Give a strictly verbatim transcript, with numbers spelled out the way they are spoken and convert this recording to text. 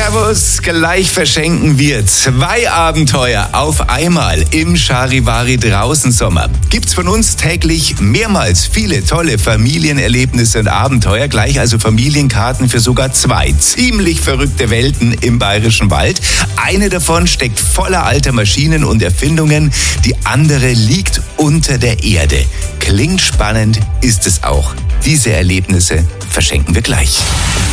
Servus, gleich verschenken wir zwei Abenteuer auf einmal im Charivari draußen Sommer. Gibt's von uns täglich mehrmals viele tolle Familienerlebnisse und Abenteuer, gleich also Familienkarten für sogar zwei ziemlich verrückte Welten im Bayerischen Wald. Eine davon steckt voller alter Maschinen und Erfindungen, die andere liegt unter der Erde. Klingt spannend, ist es auch. Diese Erlebnisse verschenken wir gleich.